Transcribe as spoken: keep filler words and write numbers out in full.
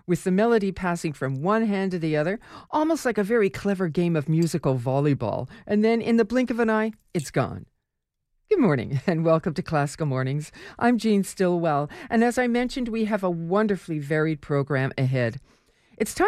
with the melody passing from one hand to the other, almost like a very clever game of musical volleyball. And then, in the blink of an eye, it's gone. Good morning and welcome to Classical Mornings. I'm Jean Stillwell, and as I mentioned, we have a wonderfully varied program ahead. It's time